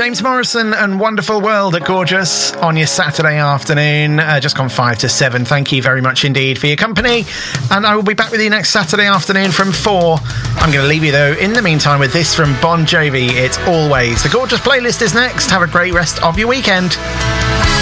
James Morrison and Wonderful World at Gorgeous on your Saturday afternoon, just gone 5 to 7. Thank you very much indeed for your company, and I will be back with you next Saturday afternoon from 4. I'm going to leave you though in the meantime with this from Bon Jovi. It's Always. The Gorgeous playlist is next. Have a great rest of your weekend.